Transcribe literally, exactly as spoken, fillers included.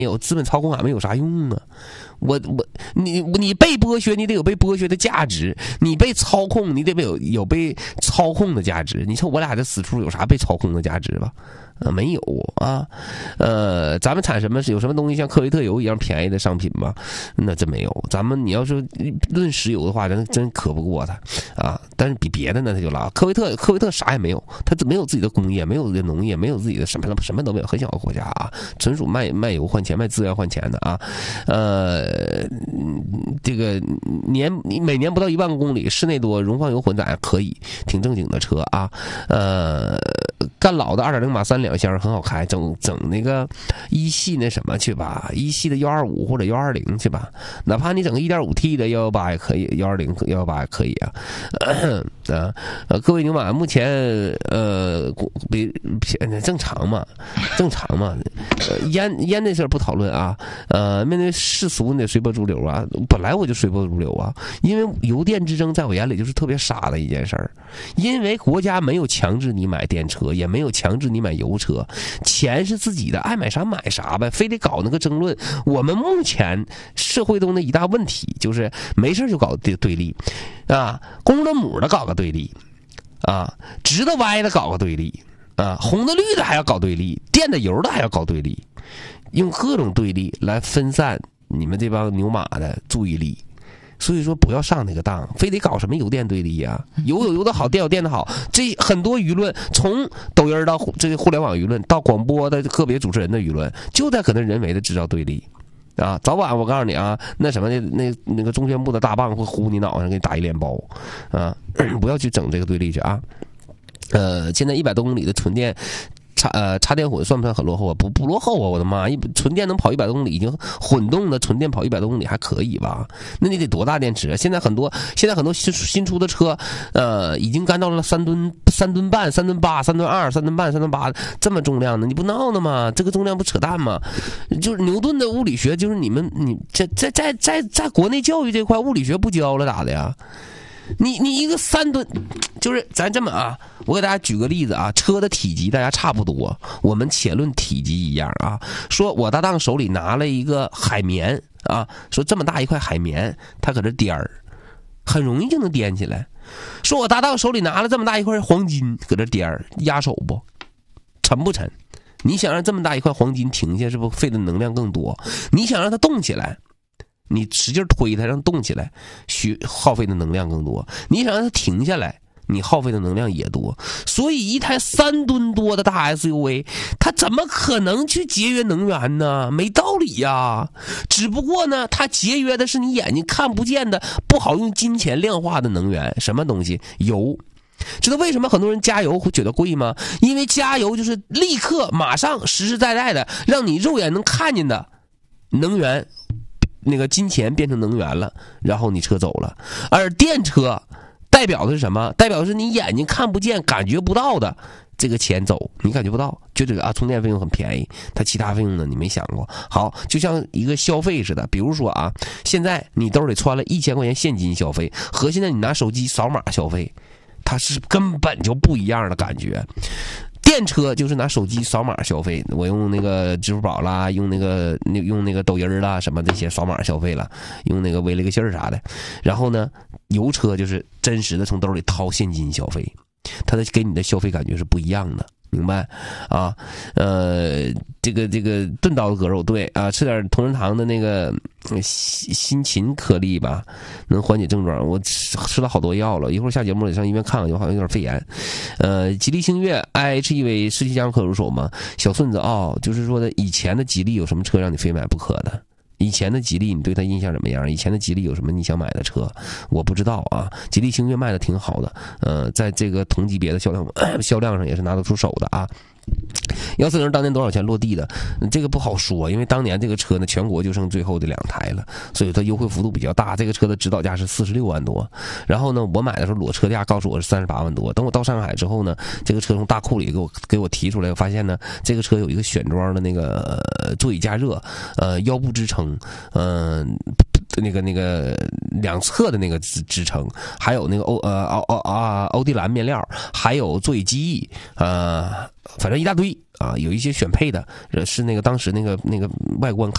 有资本操控俺们有啥用啊？我我你你被剥削，你得有被剥削的价值；你被操控，你得有有被操控的价值。你说我俩这死处有啥被操控的价值吧？呃，没有啊。呃，咱们产什么有什么东西像科威特油一样便宜的商品吗？那真没有。咱们你要说论石油的话，真真可不过它啊。但是比别的呢，它就拉。科威特科威特啥也没有，它没有自己的工业，没有自己的农业，没有自己的什么什么都没有，很小的国家啊，纯属卖卖油换钱、卖资源换钱的啊。呃，这个年每年不到一万公里，室内多，荣放油混载可以，挺正经的车啊。呃，干老的二点零码三两厢很好开，整整那个一系那什么去吧，一系的幺二五或者幺二零去吧，哪怕你整个一点五 T 的幺幺八也可以，幺二零幺幺八也可以啊。啊呃，各位牛马，目前呃比正常嘛，正常嘛。呃、烟烟那事儿不讨论啊。呃，面对世俗你得随波逐流啊。本来我就随波逐流啊，因为油电之争在我眼里就是特别傻的一件事儿。因为国家没有强制你买电车，也没有强制你买油车，钱是自己的，爱买啥买啥呗，非得搞那个争论。我们目前社会中的一大问题就是没事就搞对对立啊，公的母的搞个对立啊，直的歪的搞个对立啊，红的绿的还要搞对立，电的油的还要搞对立，用各种对立来分散你们这帮牛马的注意力。所以说不要上那个当，非得搞什么油电对立呀、啊？油有油的好，电有电的好。这很多舆论，从抖音到这个互联网舆论，到广播的个别主持人的舆论，就在可能人为的制造对立啊。早晚我告诉你啊，那什么的，那那个中宣部的大棒会呼你脑上给你打一脸包啊！不要去整这个对立去啊。呃，现在一百多公里的纯电。插呃插电混算不算很落后啊？不不落后啊！我的妈，一纯电能跑一百多公里，已经混动的纯电跑一百多公里还可以吧？那你得多大电池啊？现在很多现在很多新新出的车，呃，已经干到了三吨三吨半、三吨八、三吨二、三吨半、三吨八这么重量的，你不闹呢吗？这个重量不扯淡吗？就是牛顿的物理学，就是你们你在在在在在国内教育这块物理学不教了咋的呀？你你一个三吨，就是咱这么啊，我给大家举个例子啊，车的体积大家差不多，我们且论体积一样啊。说我搭档手里拿了一个海绵啊，说这么大一块海绵，他搁这颠儿，很容易就能颠起来。说我搭档手里拿了这么大一块黄金，搁这颠儿，压手不？沉不沉？你想让这么大一块黄金停下，是不是费的能量更多？你想让它动起来？你使劲推它让它动起来，需耗费的能量更多。你想让它停下来，你耗费的能量也多。所以一台三吨多的大 S U V， 它怎么可能去节约能源呢？没道理呀。只不过呢，它节约的是你眼睛看不见的、不好用金钱量化的能源。什么东西？油。知道为什么很多人加油会觉得贵吗？因为加油就是立刻马上实实在在的让你肉眼能看见的能源，那个金钱变成能源了，然后你车走了。而电车代表的是什么？代表的是你眼睛看不见、感觉不到的这个钱走，你感觉不到，就这个啊，充电费用很便宜，它其他费用呢你没想过。好，就像一个消费似的，比如说啊，现在你兜里揣了一千块钱现金消费，和现在你拿手机扫码消费，它是根本就不一样的感觉。电车就是拿手机扫码消费，我用那个支付宝啦，用那个用那个抖音啦，什么这些扫码消费了，用那个微了个信儿啥的。然后呢，油车就是真实的从兜里掏现金消费，它的给你的消费感觉是不一样的。明白啊？呃，这个这个炖刀子割肉，对啊，吃点同仁堂的那个辛辛勤颗粒吧，能缓解症状。我吃吃了好多药了，一会儿下节目得上医院看看，好像有点肺炎。呃，吉利星越 I H E V 世纪佳可入手吗？小顺子啊、哦，就是说的以前的吉利有什么车让你非买不可的？以前的吉利你对它印象怎么样？以前的吉利有什么你想买的车？我不知道啊。吉利星越卖的挺好的，呃，在这个同级别的销量销量上也是拿得出手的啊。幺四零当年多少钱落地的？这个不好说，因为当年这个车呢，全国就剩最后的两台了，所以它优惠幅度比较大。这个车的指导价是四十六万多，然后呢，我买的时候裸车价告诉我是三十八万多。等我到上海之后呢，这个车从大库里给我给我提出来，我发现呢，这个车有一个选装的那个、呃、座椅加热，呃，腰部支撑，嗯、呃。那个那个两侧的那个支支撑，还有那个欧呃奥奥啊欧迪蓝面料，还有座椅记忆，呃，反正一大堆啊，有一些选配的，是那个当时那个那个外观看。